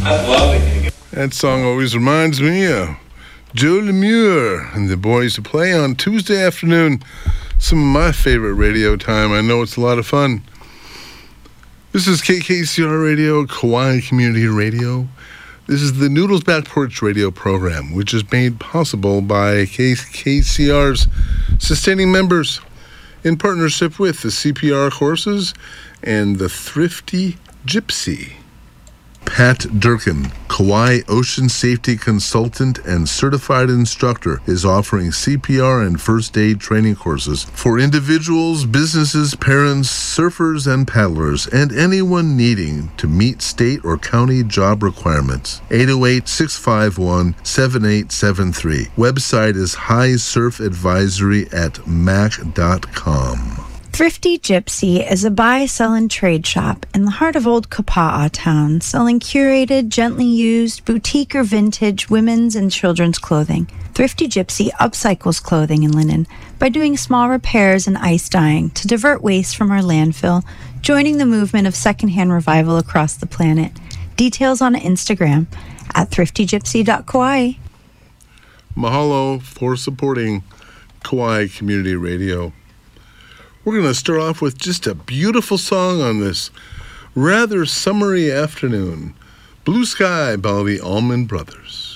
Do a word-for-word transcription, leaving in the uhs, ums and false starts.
That's lovely. That song always reminds me of Joe Lemure and the boys who play on Tuesday afternoon. Some of my favorite radio time. I know it's a lot of fun. This is K K C R Radio, Kauai Community Radio. This is the Noodles Back Porch radio program, which is made possible by K K C R's sustaining members in partnership with the C P R courses and the Thrifty Gypsy. Pat Durkin, Kauai Ocean Safety Consultant and Certified Instructor, is offering C P R and first aid training courses for individuals, businesses, parents, surfers, and paddlers, and anyone needing to meet state or county job requirements. eight oh eight, six five one, seven eight seven three. Website is high surf advisory at mac dot com. Thrifty Gypsy is a buy, sell, and trade shop in the heart of Old Kapa'a Town, selling curated, gently used, boutique or vintage women's and children's clothing. Thrifty Gypsy upcycles clothing and linen by doing small repairs and ice dyeing to divert waste from our landfill, joining the movement of secondhand revival across the planet. Details on Instagram at thrifty gypsy dot kauai. Mahalo for supporting Kauai Community Radio. We're going to start off with just a beautiful song on this rather summery afternoon. Blue Sky by the Allman Brothers.